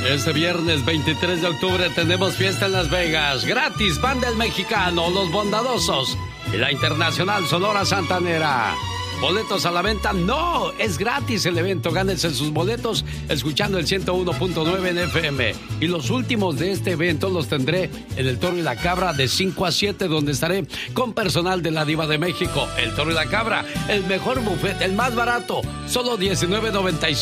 Este viernes 23 de octubre tenemos fiesta en Las Vegas. Gratis, Banda El Mexicano, Los Bondadosos y la Internacional Sonora Santanera. ¿Boletos a la venta? No, es gratis el evento. Gánense sus boletos escuchando el 101.9 en FM. Y los últimos de este evento los tendré en El Toro y la Cabra de 5 a 7, donde estaré con personal de la Diva de México. El Toro y la Cabra, el mejor buffet, el más barato, solo $19.95.